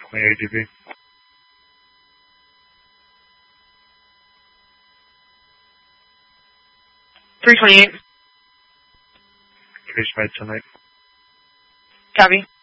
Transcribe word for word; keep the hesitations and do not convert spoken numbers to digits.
My A D P. three twenty-eight. Trace med tonight. Copy.